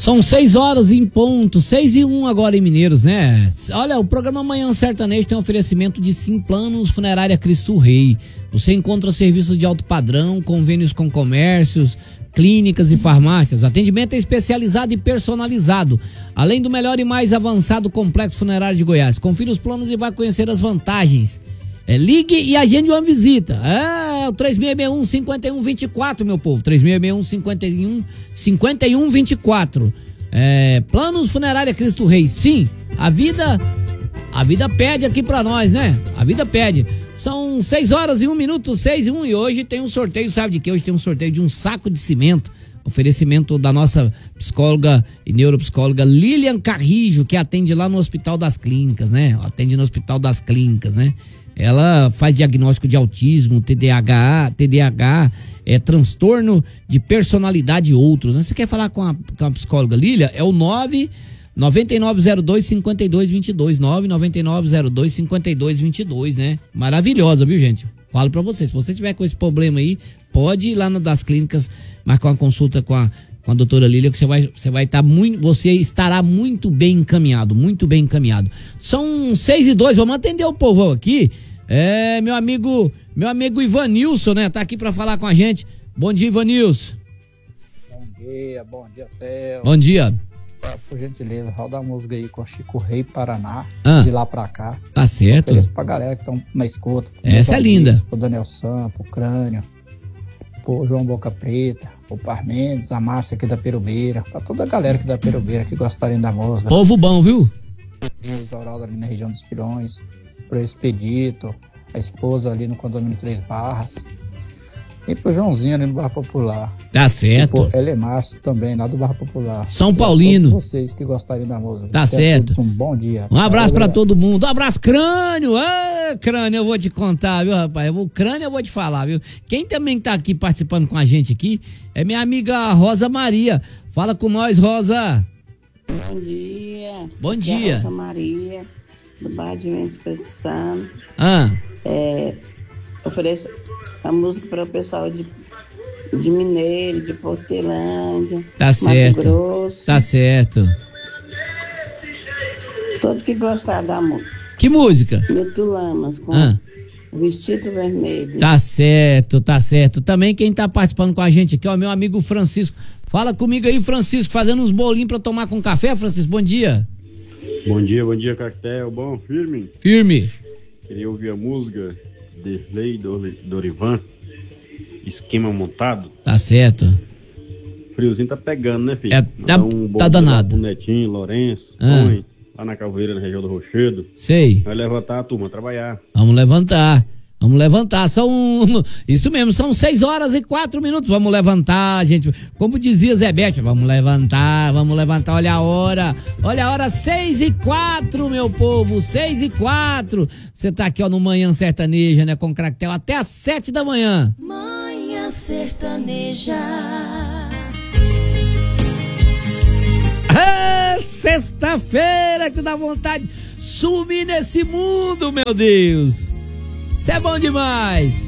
São 6 horas em ponto, 6:01 agora em Mineiros, né? Olha, o programa Manhã Sertanejo tem um oferecimento de Simplanos Funerária Cristo Rei. Você encontra serviços de alto padrão, convênios com comércios, clínicas e farmácias. O atendimento é especializado e personalizado, além do melhor e mais avançado complexo funerário de Goiás. Confira os planos e vai conhecer as vantagens. Ligue e agende uma visita. O 3661-5124, meu povo. 3661-5124. Planos Funerária Cristo Rei. Sim, a vida pede aqui pra nós, né? A vida pede. São 6 horas e 1 minuto, 6:01, e hoje tem um sorteio, sabe de quê? Hoje tem um sorteio de um saco de cimento. Oferecimento da nossa psicóloga e neuropsicóloga Lilian Carrijo, que atende lá no Hospital das Clínicas, né? Atende no Hospital das Clínicas, né? Ela faz diagnóstico de autismo, TDAH, transtorno de personalidade e outros, né? Você quer falar com a psicóloga Lília? É o 99902-5222, 99902-5222, né? Maravilhosa, viu, gente? Falo pra vocês, se você tiver com esse problema aí, pode ir lá no das clínicas, marcar uma consulta com a doutora Lília, que você estará muito bem encaminhado, muito bem encaminhado. São 6:02, vamos atender o povo aqui. Meu amigo Ivanilson, né? Tá aqui pra falar com a gente. Bom dia, Ivanilson. Bom dia, Theo. Bom dia. Por gentileza, roda a música aí com Chico Rei Paraná, de lá pra cá. Tá certo. Pra galera que estão na escuta. Essa é linda. Pro Daniel Sam, pro Crânio, pro João Boca Preta, pro Parmendes, a Márcia aqui da Perubeira, pra toda a galera aqui da Perubeira que gostarem da música. Povo bom, viu? Os Aurora ali na região dos Pilões, pro Expedito, a esposa ali no condomínio 3 Barras, e pro Joãozinho ali no Barra Popular. Tá certo. E pro Elemárcio também, lá do Barra Popular. São Paulino. Todos vocês que gostarem da música. Tá certo. Um bom dia. Um abraço pra todo mundo. Um abraço, Crânio. Crânio, eu vou te contar, viu, rapaz? Crânio eu vou te falar, viu? Quem também tá aqui participando com a gente aqui é minha amiga Rosa Maria. Fala com nós, Rosa. Bom dia. Bom dia. Rosa Maria, do bairro de Espírito Santo. Ofereço a música para o pessoal de Mineiro, de Portelândia, tá certo. Mato Grosso. Tá certo. Todo que gostar da música. Que música? Milton Lamas, com Vestido Vermelho. Tá certo, tá certo. Também quem tá participando com a gente aqui, ó, meu amigo Francisco. Fala comigo aí, Francisco, fazendo uns bolinhos pra tomar com café, Francisco. Bom dia. Bom dia, Cactel. Bom, firme? Firme. Queria ouvir a música de Lei Dorivan, Esquema Montado. Tá certo. Friozinho tá pegando, né, filho? Tá danado. O Netinho, Lourenço, Tony, lá na Calveira, na região do Rochedo. Sei. Vai levantar a turma, trabalhar. Vamos levantar. Isso mesmo, são 6 horas e 4 minutos. Vamos levantar, gente. Como dizia Zé Beto, vamos levantar. Olha a hora, 6:04, meu povo, 6:04. Você tá aqui, ó, no Manhã Sertaneja, né, com Craquetel até às 7 da manhã. Manhã Sertaneja. Sexta-feira que dá vontade de sumir nesse mundo, meu Deus. Isso é bom demais.